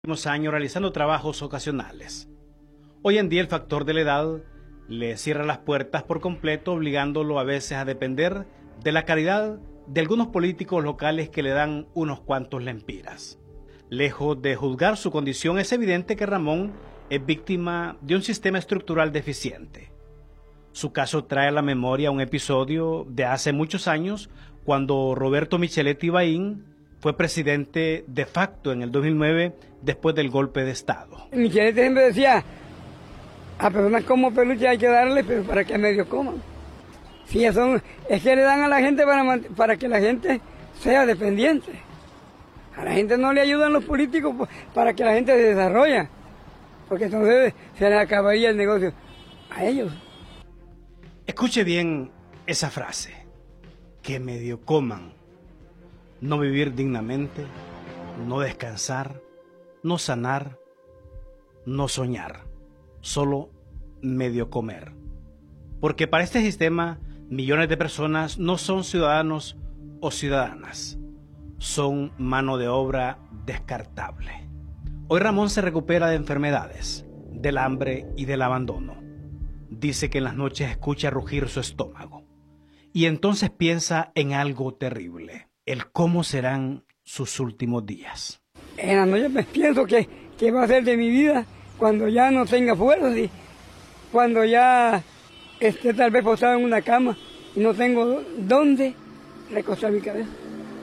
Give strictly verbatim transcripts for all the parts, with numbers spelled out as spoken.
últimos años realizando trabajos ocasionales. Hoy en día el factor de la edad le cierra las puertas por completo, obligándolo a veces a depender de la caridad de algunos políticos locales que le dan unos cuantos lempiras. Lejos de juzgar su condición, es evidente que Ramón es víctima de un sistema estructural deficiente. Su caso trae a la memoria un episodio de hace muchos años, cuando Roberto Micheletti Bain fue presidente de facto en el dos mil nueve, después del golpe de Estado. Micheletti siempre decía, a personas como Peluche hay que darle, pero para que medio coman. Sí, eso es que le dan a la gente para, para que la gente sea dependiente. A la gente no le ayudan los políticos para que la gente se desarrolle, porque entonces se le acabaría el negocio a ellos. Escuche bien esa frase, que medio coman. No vivir dignamente, no descansar, no sanar, no soñar, solo medio comer. Porque para este sistema, millones de personas no son ciudadanos o ciudadanas, son mano de obra descartable. Hoy Ramón se recupera de enfermedades, del hambre y del abandono. Dice que en las noches escucha rugir su estómago y entonces piensa en algo terrible, el cómo serán sus últimos días. En las noches me pienso que, que va a ser de mi vida cuando ya no tenga fuerzas y cuando ya esté tal vez posado en una cama y no tengo dónde recostar mi cabeza.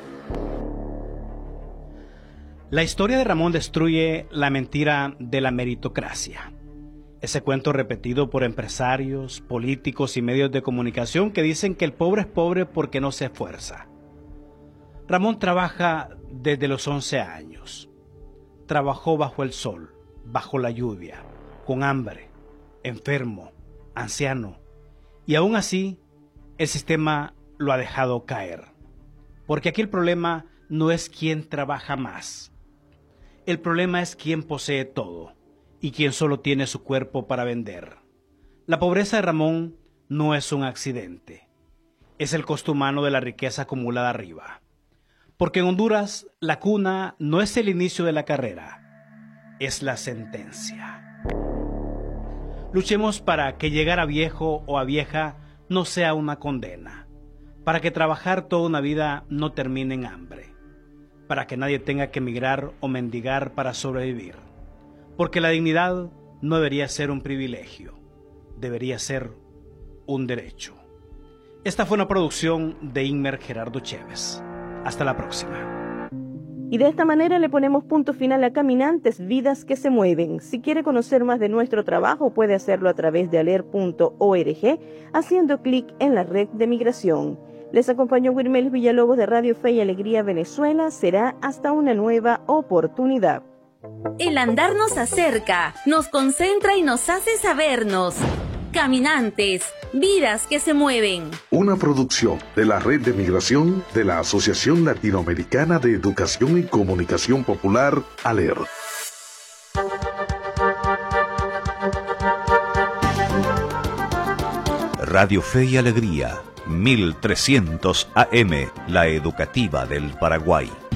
La historia de Ramón destruye la mentira de la meritocracia. Ese cuento repetido por empresarios, políticos y medios de comunicación que dicen que el pobre es pobre porque no se esfuerza. Ramón trabaja desde los once años. Trabajó bajo el sol, bajo la lluvia, con hambre, enfermo, anciano. Y aún así, el sistema lo ha dejado caer. Porque aquí el problema no es quién trabaja más. El problema es quién posee todo y quién solo tiene su cuerpo para vender. La pobreza de Ramón no es un accidente. Es el costo humano de la riqueza acumulada arriba. Porque en Honduras, la cuna no es el inicio de la carrera, es la sentencia. Luchemos para que llegar a viejo o a vieja no sea una condena, para que trabajar toda una vida no termine en hambre, para que nadie tenga que emigrar o mendigar para sobrevivir, porque la dignidad no debería ser un privilegio, debería ser un derecho. Esta fue una producción de Inmer Gerardo Chévez. Hasta la próxima. Y de esta manera le ponemos punto final a Caminantes, Vidas que se Mueven. Si quiere conocer más de nuestro trabajo, puede hacerlo a través de aler punto org, haciendo clic en la red de migración. Les acompañó Wilmer Villalobos de Radio Fe y Alegría Venezuela. Será hasta una nueva oportunidad. El andar nos acerca, nos concentra y nos hace sabernos. Caminantes, vidas que se mueven. Una producción de la Red de Migración de la Asociación Latinoamericana de Educación y Comunicación Popular, ALER. Radio Fe y Alegría, mil trescientos A M, la educativa del Paraguay.